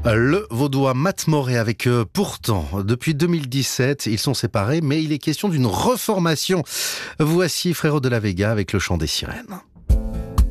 Le Vaudois Matt Moret avec Pourtant. Depuis 2017, ils sont séparés, mais il est question d'une reformation. Voici Frérot de la Vega avec le chant des sirènes.